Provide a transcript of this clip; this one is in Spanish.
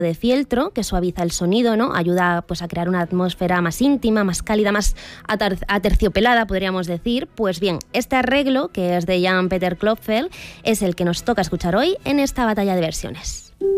de fieltro que suaviza el sonido, ¿no? Ayuda pues a crear una atmósfera más íntima, más cálida, más aterciopelada, podríamos decir. Pues bien, este arreglo, que es de Jan Peter Klopfel, es el que nos toca escuchar hoy en esta batalla de versiones.